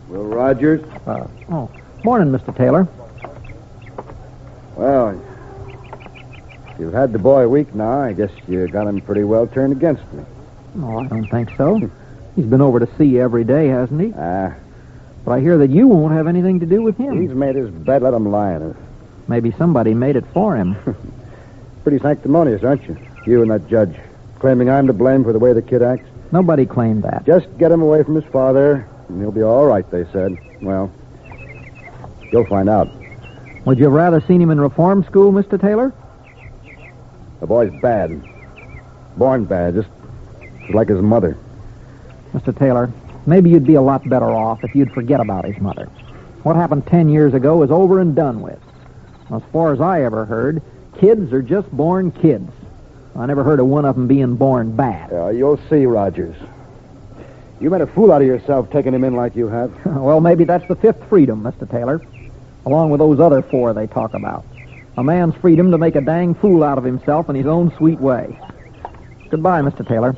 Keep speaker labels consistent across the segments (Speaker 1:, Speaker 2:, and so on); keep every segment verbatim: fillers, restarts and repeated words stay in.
Speaker 1: Will Rogers?
Speaker 2: Uh, oh, morning, Mister Taylor.
Speaker 1: Well, you've had the boy a week now. I guess you got him pretty well turned against me.
Speaker 2: Oh, I don't think so. He's been over to see you every day, hasn't he?
Speaker 1: Ah,
Speaker 2: But I hear that you won't have anything to do with him.
Speaker 1: he's made his bed. Let him lie in it.
Speaker 2: Maybe somebody made it for him.
Speaker 1: Pretty sanctimonious, aren't you? You and that judge, claiming I'm to blame for the way the kid acts.
Speaker 2: Nobody claimed that.
Speaker 1: Just get him away from his father, and he'll be all right, they said. Well, you'll find out.
Speaker 2: Would you have rather seen him in reform school, Mister Taylor?
Speaker 1: The boy's bad. Born bad, just like his mother.
Speaker 2: Mister Taylor, maybe you'd be a lot better off if you'd forget about his mother. What happened ten years ago is over and done with. As far as I ever heard, kids are just born kids. I never heard of one of them being born bad.
Speaker 1: Yeah, you'll see, Rogers. You made a fool out of yourself taking him in like you have.
Speaker 2: Well, maybe that's the fifth freedom, Mister Taylor, along with those other four they talk about. A man's freedom to make a dang fool out of himself in his own sweet way. Goodbye, Mister Taylor.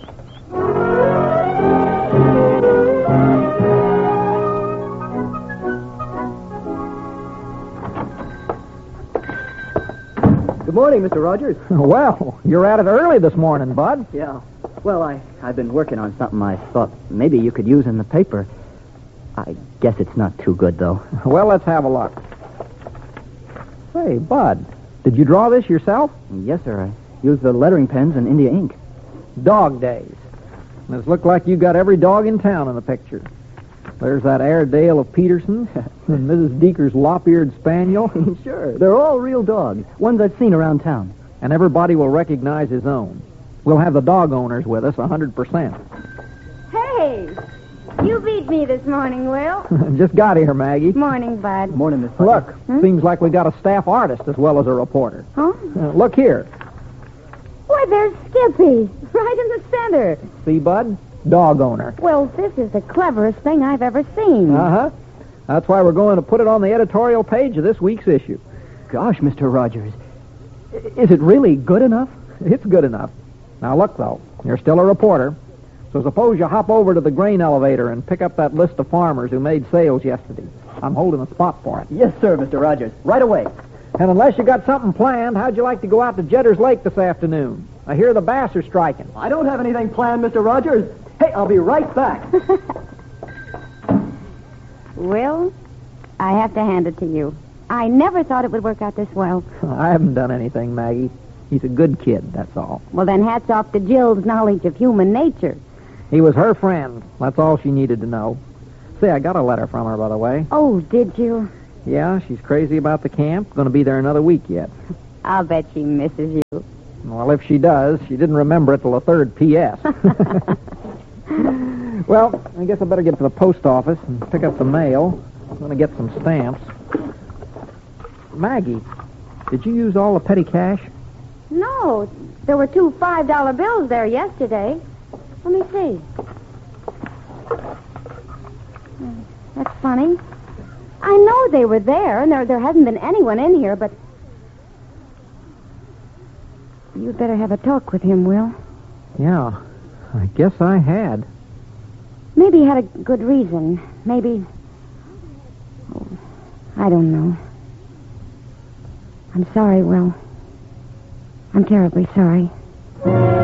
Speaker 3: Good morning, Mister Rogers.
Speaker 2: Well, you're at it early this morning, Bud.
Speaker 3: Yeah. Well, I, I've been working on something I thought maybe you could use in the paper. I guess it's not too good, though.
Speaker 2: Well, let's have a look. Say, Bud, did you draw this yourself?
Speaker 3: Yes, sir. I used the lettering pens and India ink.
Speaker 2: Dog days. It looks like you got every dog in town in the picture. There's that Airedale of Peterson's and Missus Deeker's lop-eared spaniel.
Speaker 3: Sure. They're all real dogs, ones I've seen around town.
Speaker 2: And everybody will recognize his own. We'll have the dog owners with us, one hundred percent.
Speaker 4: Hey, you beat me this morning, Will.
Speaker 2: Just got here, Maggie.
Speaker 4: Morning, Bud.
Speaker 3: Morning, Miss
Speaker 2: Look,
Speaker 4: Hmm?
Speaker 2: seems like we got a staff artist as well as a reporter.
Speaker 4: Huh?
Speaker 2: Uh, look here.
Speaker 4: Why, there's Skippy, right in the center.
Speaker 2: See, Bud? Dog owner.
Speaker 4: Well, this is the cleverest thing I've ever seen.
Speaker 2: Uh-huh. That's why we're going to put it on the editorial page of this week's issue.
Speaker 3: Gosh, Mister Rogers. Is it really good enough?
Speaker 2: It's good enough. Now, look, though. You're still a reporter. So suppose you hop over to the grain elevator and pick up that list of farmers who made sales yesterday. I'm holding a spot for it.
Speaker 3: Yes, sir, Mister Rogers. Right away.
Speaker 2: And unless you got something planned, how'd you like to go out to Jedder's Lake this afternoon? I hear the bass are striking.
Speaker 3: I don't have anything planned, Mister Rogers. Hey, I'll be right back.
Speaker 4: Will, I have to hand it to you. I never thought it would work out this well.
Speaker 2: I haven't done anything, Maggie. He's a good kid, that's all.
Speaker 4: Well, then hats off to Jill's knowledge of human nature.
Speaker 2: He was her friend. That's all she needed to know. Say, I got a letter from her, by the way.
Speaker 4: Oh, did you?
Speaker 2: Yeah, she's crazy about the camp. Going to be there another week yet.
Speaker 4: I'll bet she misses you.
Speaker 2: Well, if she does, she didn't remember it till the third P S Well, I guess I better get to the post office and pick up the mail. I'm going to get some stamps. Maggie, did you use all the petty cash?
Speaker 4: No, there were two five-dollar bills there yesterday. Let me see. That's funny. I know they were there, and there, there hasn't been anyone in here, but... You'd better have a talk with him, Will.
Speaker 2: Yeah, I guess I had.
Speaker 4: Maybe he had a good reason. Maybe... Oh, I don't know. I'm sorry, Will. I'm terribly sorry.